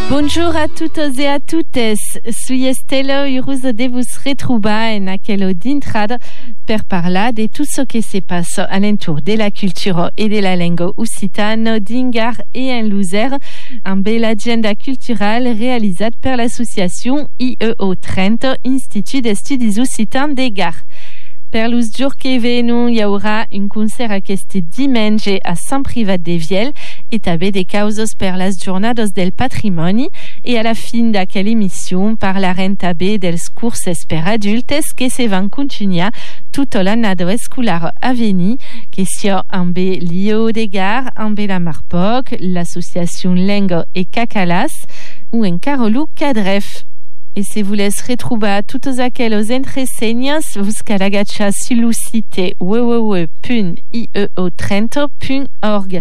Bonjour a todos e a totes. Sui Estela heureuse de vos retrouver en aquello d'intrada per parlar de tout ce qui se passe alentour de la culture et de la langue occitane d'Ingar et en Lozère, en belle agenda culturelle réalisée par l'association IEO Trento, Institut d'Estudis Occitans de Gare. Per los jours que venen, hi haurà un concert aquest diumenge a Sant Privat de Viel et també de causes per les jornades del patrimoni i a la fin d'aquella emissió parlarem també dels cursos per adultes que se van continuar tota l'annada escolar a venir, que sia amb l'IEO de Gare, amb la Marpoc, l'associació Lengo e Cacalas ou en Carolou Cadref. Et si vous voulez retrouver toutes aquelles entresenyes, vous calagatxa sur le site www.ieotrento.org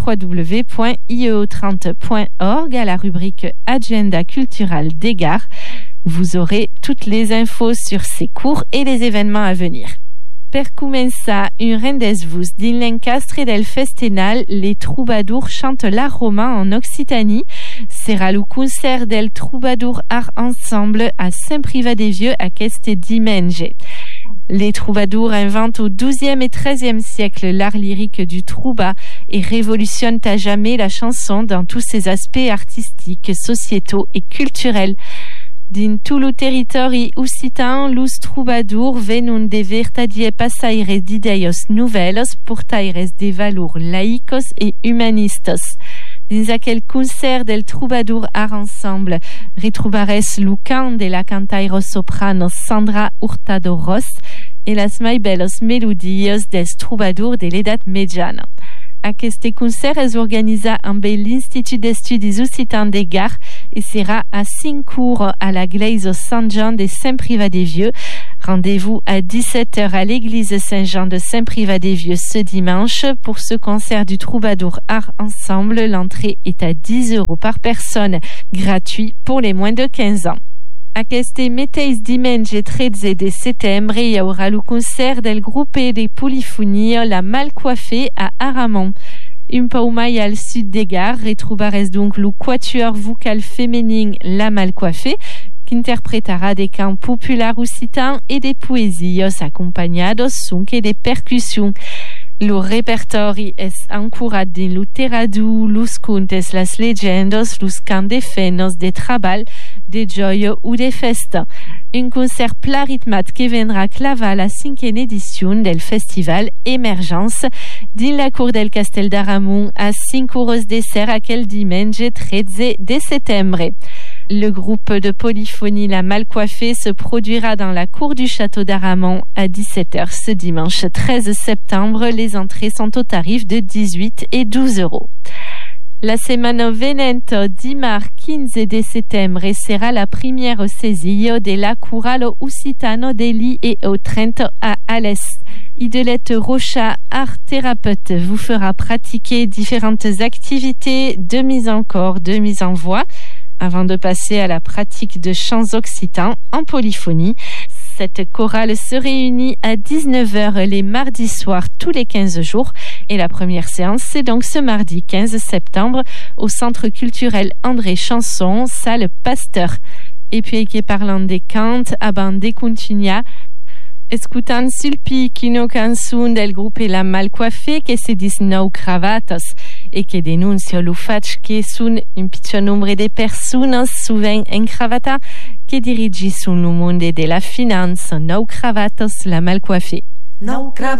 www.ieotrento.org à la rubrique Agenda culturelle des gares. Vous aurez toutes les infos sur ces cours et les événements à venir. Per començar, un rendez-vous dins l'encastre del festival Les Troubadours chantent l'art roman en Occitanie. Sera le concert del Troubadours Art Ensemble à Saint-Privat-des-Vieux aquest dimanche. Les troubadours inventent au XIIe et XIIIe siècle l'art lyrique du trouba et révolutionnent à jamais la chanson dans tous ses aspects artistiques, sociétaux et culturels. Din tout le territori occitan, los troubadours venen de vertadiers passaires d'ideias nouvelles, portaires de valors laïcos et humanistes. Dins aquel concert del Troubadour Art Ensemble, retrobares le cant de la cantaire soprano Sandra Hurtado Ross et las mai belles melodies des troubadours de l'edat mitjana. Aquest concert és organitzat amb l'Institut d'Estudis Occitans de Gare et sera à 5 cours à la Glaise Saint-Jean de Saint-Privat-des-Vieux. Rendez-vous à 17h à l'église Saint-Jean de Saint-Privat-des-Vieux ce dimanche. Pour ce concert du Troubadour Art Ensemble, l'entrée est à 10 € par personne, gratuit pour les moins de 15 ans. Aquest mateix diumenge 13 de setembre hi haurà el concert del grup de polifonia La Malcoiffée à Aramon. Un peu mai al sud de Gare, retrobares donc le quatuor vocal féminin La Malcoiffée, qui interprétera des cants populaires occitans et des poésies accompagnados sonque de percussions. Le répertori es ancorat din lo terradu, los contes, las legendas, los cants de feines, de treball, de joia ou de festa. Un concert pla ritmat que vendrà clavar la 5e edició del festival Emergence din la cour del Castell d'Aramon a 5 € de ser aquel dimanche 13 de setembre. Le groupe de polyphonie La Malcoiffée se produira dans la cour du château d'Aramon à 17h ce dimanche 13 septembre. Les entrées sont au tarif de 18 et 12 €. La semana venente, dimarts 15 de setembre, sera la première saisie de la Chorale Occitano de l'IEO Trento à Alès. Idelette Rocha, art thérapeute, vous fera pratiquer différentes activités de mise en corps, de mise en voix, avant de passer à la pratique de chants occitans en polyphonie. Cette chorale se réunit à 19h les mardis soirs tous les 15 jours et la première séance c'est donc ce mardi 15 septembre au Centre culturel André Chanson, salle Pasteur. Et puis qui parlant des cantes, abans de continuar, escutant sulpi quino cançon del grup La Malcoiffée que se dis nou cravatas et que denuncia le faig que són un pitjor nombre de persones souvent encravata que dirigissent le monde de la finance. Nou cravatas La Malcoiffée. Nou cravatas